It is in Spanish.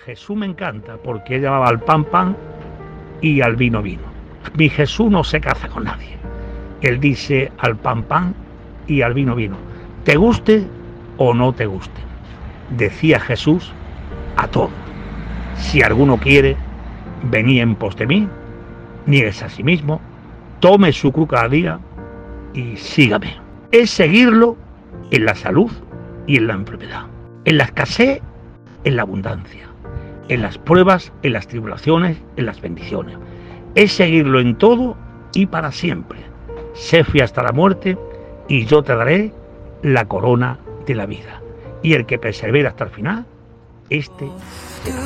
Jesús me encanta porque él llamaba al pan pan y al vino vino. Mi Jesús no se casa con nadie. Él dice al pan pan y al vino vino. Te guste o no te guste. Decía Jesús a todo. Si alguno quiere venir en pos de mí, nieguese a sí mismo, tome su cruz cada día y sígame. Es seguirlo en la salud y en la enfermedad, en la escasez, en la abundancia, en las pruebas, en las tribulaciones, en las bendiciones. Es seguirlo en todo y para siempre. Sé fiel hasta la muerte y yo te daré la corona de la vida. Y el que persevera hasta el final, este será.